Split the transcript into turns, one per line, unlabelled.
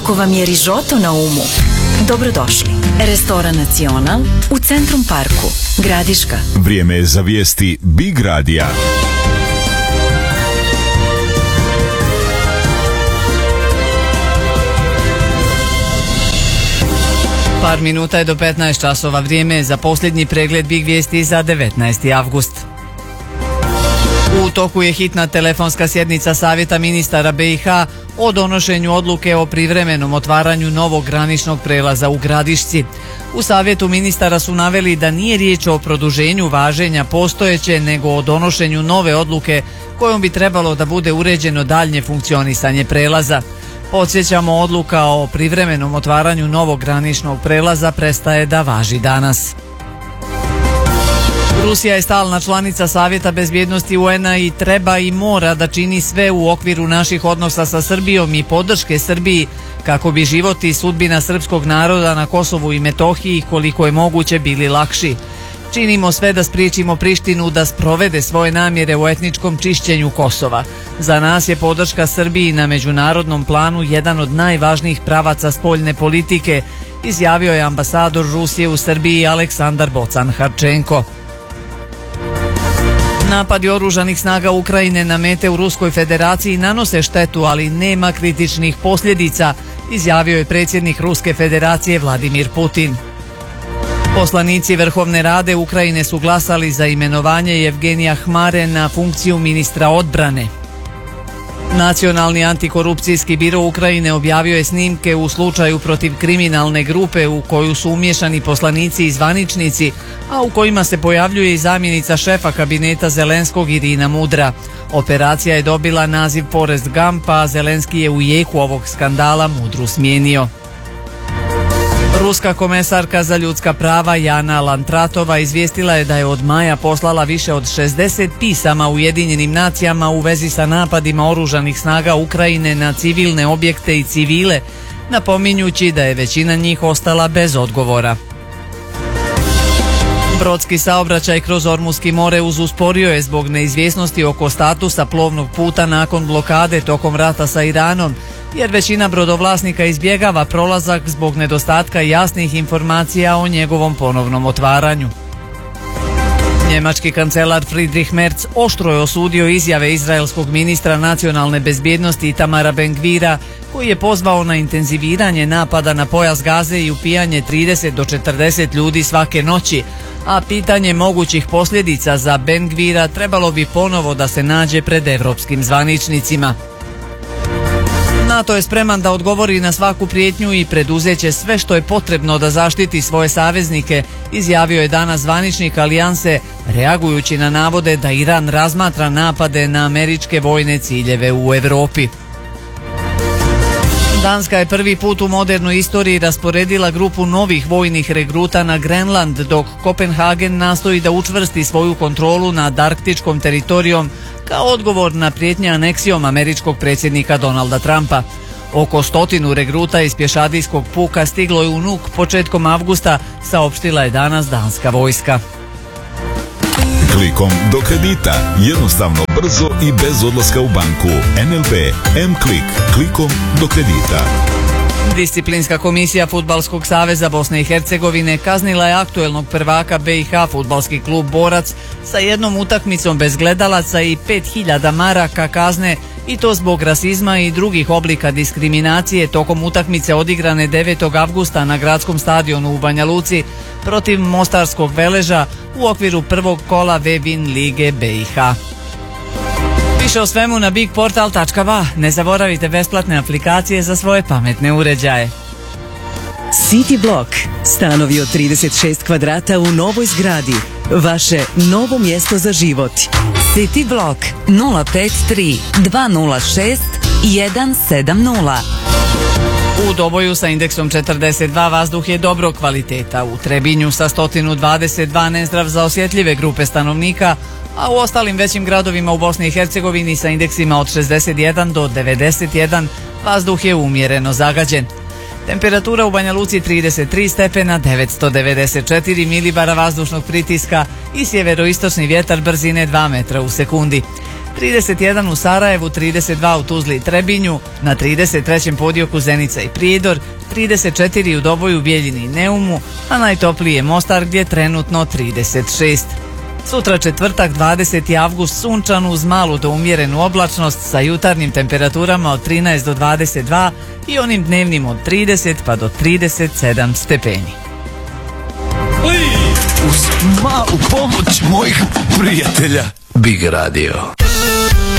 Ako vam je rižoto na umu, dobrodošli. Restoran Nacional u Centrum Parku, Gradiška.
Vrijeme je za vijesti Big Radija.
Par minuta je do 15 časova, vrijeme je za posljednji pregled Big vijesti za 19. avgust. U toku je hitna telefonska sjednica Savjeta ministara BiH o donošenju odluke o privremenom otvaranju novog graničnog prelaza u Gradišci. U Savjetu ministara su naveli da nije riječ o produženju važenja postojeće, nego o donošenju nove odluke kojom bi trebalo da bude uređeno daljnje funkcionisanje prelaza. Podsjećamo, odluka o privremenom otvaranju novog graničnog prelaza prestaje da važi danas. Rusija je stalna članica Savjeta bezbjednosti UN-a i treba i mora da čini sve u okviru naših odnosa sa Srbijom i podrške Srbiji kako bi život i sudbina srpskog naroda na Kosovu i Metohiji koliko je moguće bili lakši. Činimo sve da spriječimo Prištinu da sprovede svoje namjere u etničkom čišćenju Kosova. Za nas je podrška Srbiji na međunarodnom planu jedan od najvažnijih pravaca spoljne politike, izjavio je ambasador Rusije u Srbiji Aleksandar Bocan-Harčenko. Napadi oružanih snaga Ukrajine na mete u Ruskoj federaciji nanose štetu, ali nema kritičnih posljedica, izjavio je predsjednik Ruske federacije Vladimir Putin. Poslanici Vrhovne rade Ukrajine su glasali za imenovanje Jevgenija Hmare na funkciju ministra odbrane. Nacionalni antikorupcijski biro Ukrajine objavio je snimke u slučaju protiv kriminalne grupe u koju su umiješani poslanici i zvaničnici, a u kojima se pojavljuje i zamjenica šefa kabineta Zelenskog Irina Mudra. Operacija je dobila naziv Forrest Gump, a Zelenski je u jeku ovog skandala Mudru smijenio. Ruska komesarka za ljudska prava Jana Lantratova izvijestila je da je od maja poslala više od 60 pisama Ujedinjenim nacijama u vezi sa napadima oružanih snaga Ukrajine na civilne objekte i civile, napominjući da je većina njih ostala bez odgovora. Brodski saobraćaj kroz Ormuski more usporio je zbog neizvjesnosti oko statusa plovnog puta nakon blokade tokom rata sa Iranom, jer većina brodovlasnika izbjegava prolazak zbog nedostatka jasnih informacija o njegovom ponovnom otvaranju. Njemački kancelar Friedrich Merz oštro je osudio izjave izraelskog ministra nacionalne bezbjednosti Itamara Ben-Gvira, koji je pozvao na intenziviranje napada na pojas Gaze i upijanje 30 do 40 ljudi svake noći, a pitanje mogućih posljedica za Ben-Gvira trebalo bi ponovo da se nađe pred evropskim zvaničnicima. NATO je spreman da odgovori na svaku prijetnju i preduzeće sve što je potrebno da zaštiti svoje saveznike, izjavio je danas zvaničnik alijanse, reagujući na navode da Iran razmatra napade na američke vojne ciljeve u Europi. Danska je prvi put u modernoj istoriji rasporedila grupu novih vojnih regruta na Grenland, dok Kopenhagen nastoji da učvrsti svoju kontrolu nad arktičkom teritorijom kao odgovor na prijetnje aneksijom američkog predsjednika Donalda Trumpa. Oko 100 regruta iz pješadijskog puka stiglo je u Nuk početkom avgusta, saopštila je danas danska vojska.
Klikom do kredita, jednostavno, brzo i bez odlaska u banku. NLB M-Klik, klikom do kredita.
Disciplinska komisija Fudbalskog saveza Bosne i Hercegovine kaznila je aktuelnog prvaka BiH fudbalski klub Borac sa jednom utakmicom bez gledalaca i 5000 maraka kazne, i to zbog rasizma i drugih oblika diskriminacije tokom utakmice odigrane 9. avgusta na gradskom stadionu u Banja Luci protiv Mostarskog Veleža u okviru prvog kola V-Win lige BiH. Više o svemu na bigportal.va. Ne zaboravite besplatne aplikacije za svoje pametne uređaje.
City Block. Stanovi od 36 kvadrata u novoj zgradi. Vaše novo mjesto za život.
City Block 053 206 170.
U Doboju sa indeksom 42 vazduh je dobrog kvaliteta, u Trebinju sa 122 nezdrav za osjetljive grupe stanovnika, a u ostalim većim gradovima u Bosni i Hercegovini sa indeksima od 61 do 91 vazduh je umjereno zagađen. Temperatura u Banja Luci 33 stepena, 994 milibara vazdušnog pritiska i sjeveroistočni vjetar brzine 2 metra u sekundi. 31 u Sarajevu, 32 u Tuzli i Trebinju, na 33. podioku Zenica i Prijedor, 34 u Doboju, Bijeljini i Neumu, a najtopliji je Mostar gdje je trenutno 36. Sutra četvrtak 20. avgust sunčan uz malu do umjerenu oblačnost sa jutarnjim temperaturama od 13 do 22 i onim dnevnim od 30 pa do 37 stepeni.
Uz malu pomoć mojih prijatelja Big Radio.